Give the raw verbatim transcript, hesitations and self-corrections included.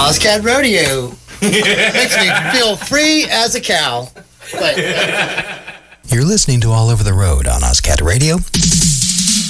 Ozcat Rodeo makes me feel free as a cow. But, You're listening to All Over the Road on Ozcat Radio.